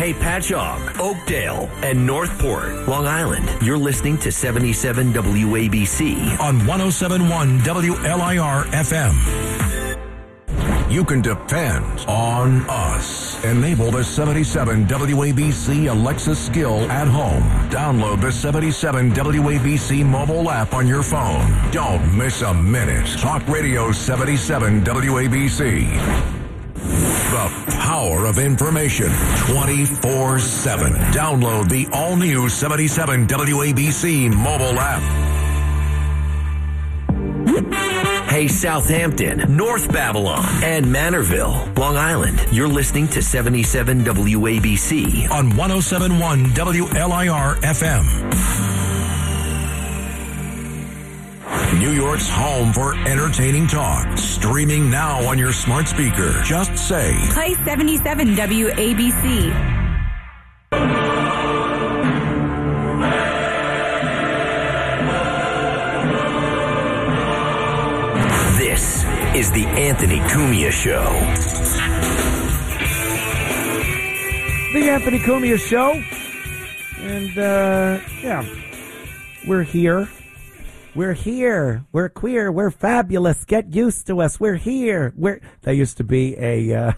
Hey, Patchogue, Oakdale, and Northport, Long Island. You're listening to 77 WABC on 107.1 WLIR FM. You can depend on us. Enable the 77 WABC Alexa skill at home. Download the 77 WABC mobile app on your phone. Don't miss a minute. Talk Radio 77 WABC. The power of information 24/7. Download the all-new 77 WABC mobile app. Hey, Southampton, North Babylon, and Manorville, Long Island. You're listening to 77 WABC on 107.1 WLIR FM. New York's home for entertaining talk. Streaming now on your smart speaker. Just say, play 77 WABC. This is the Anthony Cumia Show. The Anthony Cumia Show. And, we're here. We're here. We're queer. We're fabulous. Get used to us. We're here. That used to be a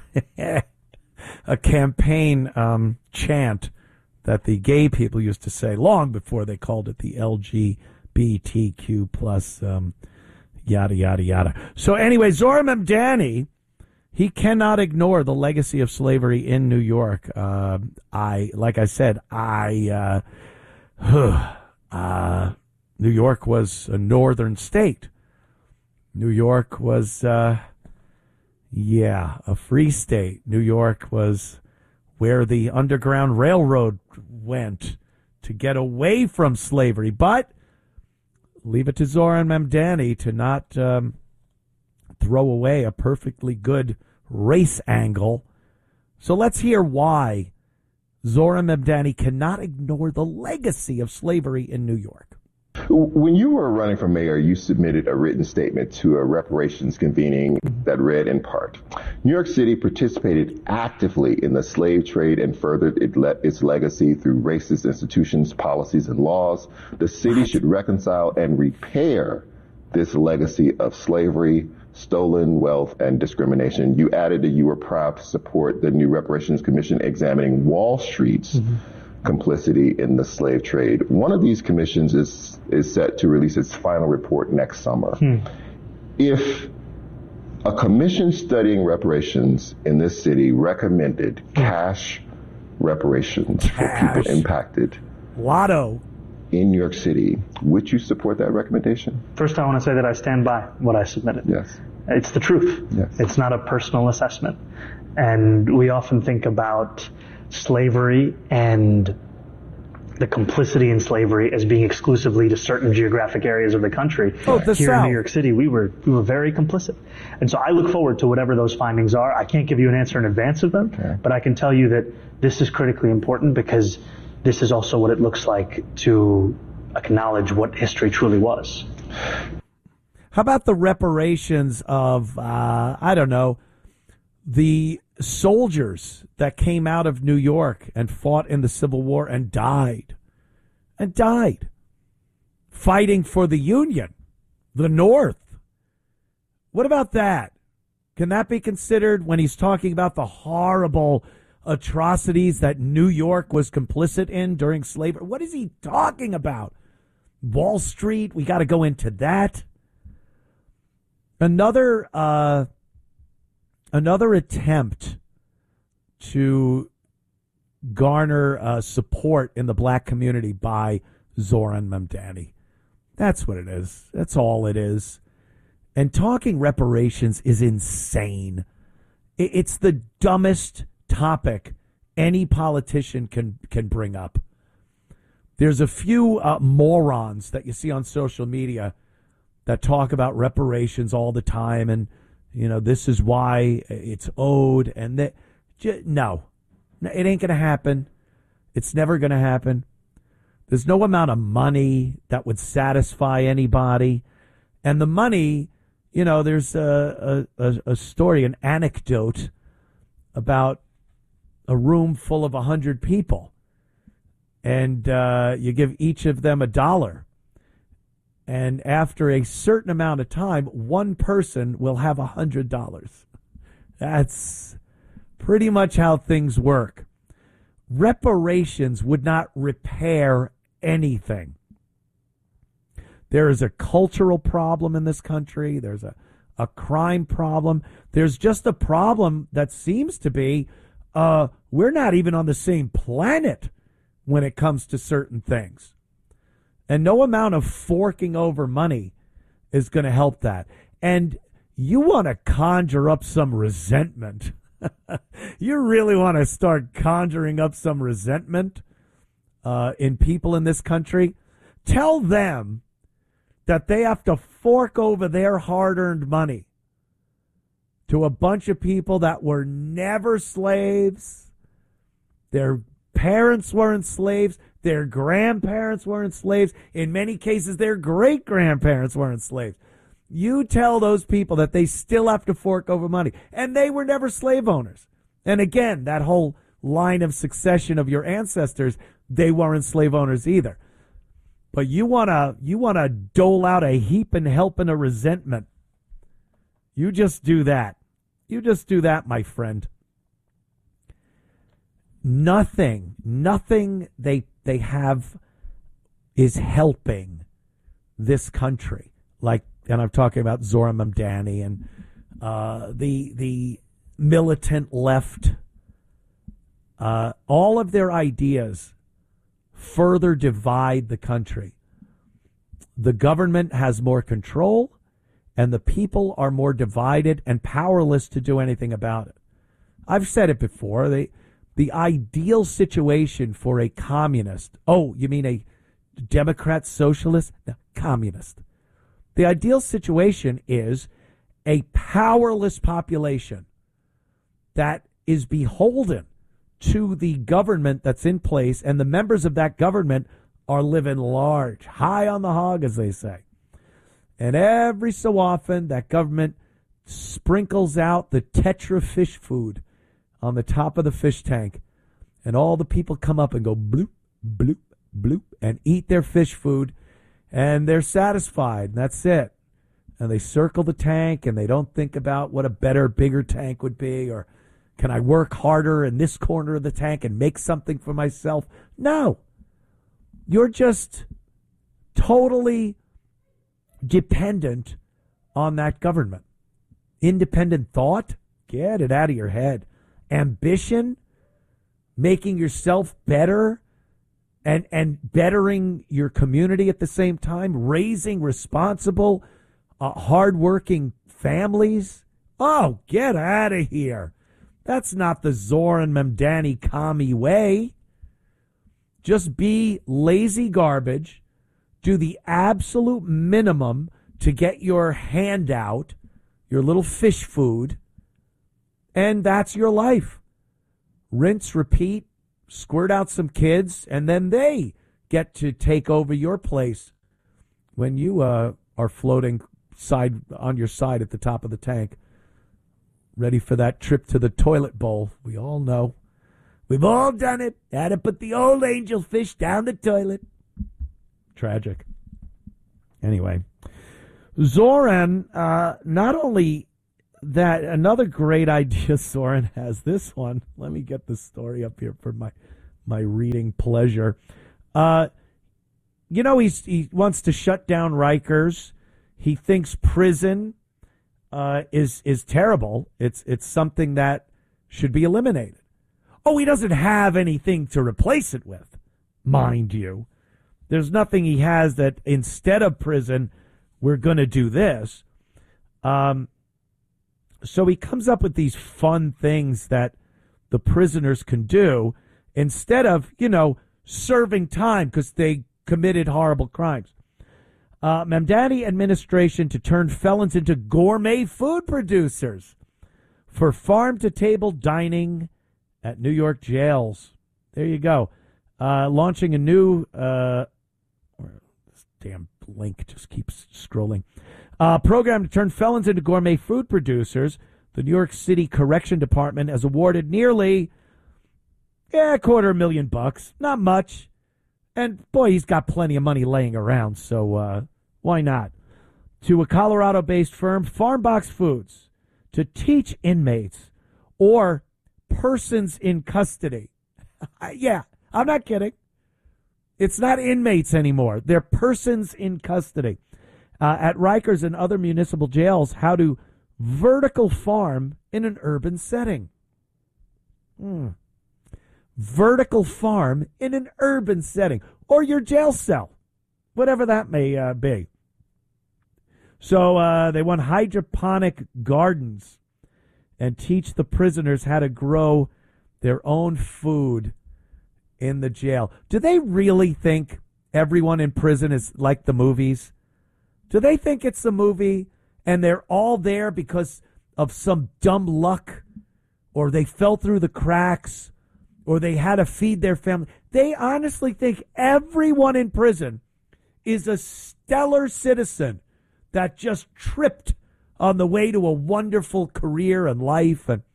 campaign chant that the gay people used to say long before they called it the LGBTQ plus yada, yada, yada. So anyway, Zohran Mamdani, he cannot ignore the legacy of slavery in New York. New York was a northern state. New York was, a free state. New York was where the Underground Railroad went to get away from slavery. But leave it to Zohran Mamdani to not throw away a perfectly good race angle. So let's hear why Zohran Mamdani cannot ignore the legacy of slavery in New York. When you were running for mayor, you submitted a written statement to a reparations convening that read in part, New York City participated actively in the slave trade and furthered its legacy through racist institutions, policies, and laws. The city should reconcile and repair this legacy of slavery, stolen wealth, and discrimination. You added that you were proud to support the new Reparations Commission examining Wall Street's complicity in the slave trade. One of these commissions is set to release its final report next summer. If a commission studying reparations in this city recommended cash reparations for people impacted in New York City, would you support that recommendation? First, I want to say that I stand by what I submitted. Yes. It's the truth. Yes. It's not a personal assessment. And we often think about slavery and the complicity in slavery as being exclusively to certain geographic areas of the country. Here in New York City, we were very complicit. And so I look forward to whatever those findings are. I can't give you an answer in advance of them, but I can tell you that this is critically important because this is also what it looks like to acknowledge what history truly was. How about the reparations of, the soldiers that came out of New York and fought in the Civil War and died fighting for the Union, the North? What about that? Can that be considered when he's talking about the horrible atrocities that New York was complicit in during slavery? What is he talking about? Wall Street? We got to go into that. Another attempt to garner support in the black community by Zohran Mamdani. That's what it is. That's all it is. And talking reparations is insane. It's the dumbest topic any politician can bring up. There's a few morons that you see on social media that talk about reparations all the time, and this is why it's owed, and that no, it ain't gonna happen. It's never gonna happen. There's no amount of money that would satisfy anybody, and the money, there's a story, an anecdote about a room full of 100 people, and you give each of them $1. And after a certain amount of time, one person will have $100. That's pretty much how things work. Reparations would not repair anything. There is a cultural problem in this country. There's a crime problem. There's just a problem that seems to be we're not even on the same planet when it comes to certain things. And no amount of forking over money is going to help that. And you want to conjure up some resentment. You really want to start conjuring up some resentment in people in this country. Tell them that they have to fork over their hard-earned money to a bunch of people that were never slaves. Their parents weren't slaves. Their grandparents weren't slaves. In many cases, their great-grandparents weren't slaves. You tell those people that they still have to fork over money. And they were never slave owners. And again, that whole line of succession of your ancestors, they weren't slave owners either. But you wanna dole out a heap and helping a resentment. You just do that. You just do that, my friend. Nothing they have is helping this country. And I'm talking about Zoran Mamdani and the militant left. All of their ideas further divide the country. The government has more control, and the people are more divided and powerless to do anything about it. I've said it before. The ideal situation for a communist. Oh, you mean a Democrat socialist? No, communist. The ideal situation is a powerless population that is beholden to the government that's in place, and the members of that government are living large, high on the hog, as they say. And every so often, that government sprinkles out the Tetra fish food on the top of the fish tank, and all the people come up and go bloop, bloop, bloop, and eat their fish food, and they're satisfied, and that's it. And they circle the tank, and they don't think about what a better, bigger tank would be, or can I work harder in this corner of the tank and make something for myself? No. You're just totally dependent on that government. Independent thought? Get it out of your head. Ambition? Making yourself better and bettering your community at the same time? Raising responsible, hardworking families? Oh, get out of here. That's not the Zoran Mamdani commie way. Just be lazy garbage. Do the absolute minimum to get your handout, your little fish food, and that's your life. Rinse, repeat, squirt out some kids, and then they get to take over your place when you are floating on your side at the top of the tank, ready for that trip to the toilet bowl. We all know. We've all done it. Had to put the old angelfish down the toilet. Tragic. Anyway, Zoran, not only that, another great idea Zoran has, this one. Let me get the story up here for my reading pleasure. He wants to shut down Rikers. He thinks prison is terrible. It's something that should be eliminated. Oh, he doesn't have anything to replace it with, mind you. There's nothing he has that instead of prison, we're going to do this. So he comes up with these fun things that the prisoners can do instead of, serving time because they committed horrible crimes. Mamdani administration to turn felons into gourmet food producers for farm-to-table dining at New York jails. There you go. Launching a new... this damn link just keeps scrolling. Program to turn felons into gourmet food producers. The New York City Correction Department has awarded nearly Yeah, $250,000. Not much. And, boy, he's got plenty of money laying around, so why not? To a Colorado-based firm, Farmbox Foods, to teach inmates or persons in custody. Yeah, I'm not kidding. It's not inmates anymore. They're persons in custody. At Rikers and other municipal jails, how to vertical farm in an urban setting. Vertical farm in an urban setting, or your jail cell, whatever that may be. So they want hydroponic gardens and teach the prisoners how to grow their own food in the jail. Do they really think everyone in prison is like the movies? Do they think it's the movie and they're all there because of some dumb luck, or they fell through the cracks, or they had to feed their family? They honestly think everyone in prison is a stellar citizen that just tripped on the way to a wonderful career and life. And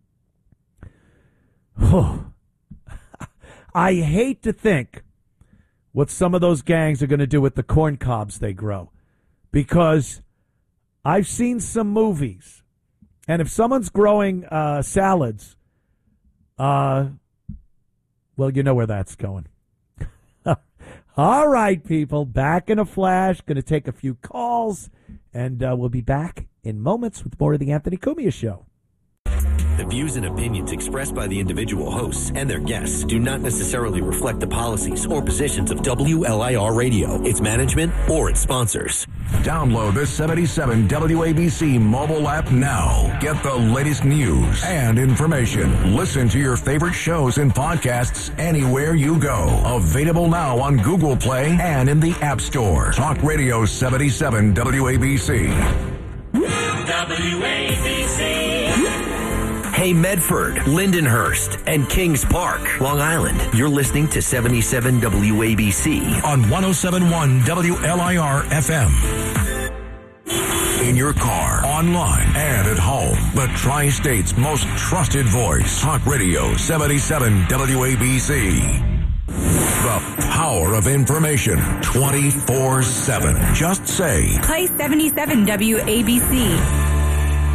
I hate to think what some of those gangs are going to do with the corn cobs they grow, because I've seen some movies, and if someone's growing salads, well, you know where that's going. All right, people, back in a flash. Going to take a few calls, and we'll be back in moments with more of the Anthony Cumia Show. The views and opinions expressed by the individual hosts and their guests do not necessarily reflect the policies or positions of WLIR Radio, its management, or its sponsors. Download the 77 WABC mobile app now. Get the latest news and information. Listen to your favorite shows and podcasts anywhere you go. Available now on Google Play and in the App Store. Talk Radio 77 WABC. WABC. Hey, Medford, Lindenhurst, and Kings Park, Long Island. You're listening to 77 WABC on 107.1 WLIR FM. In your car, online, and at home. The Tri-State's most trusted voice. Talk Radio 77 WABC. The power of information 24/7. Just say, Play 77 WABC.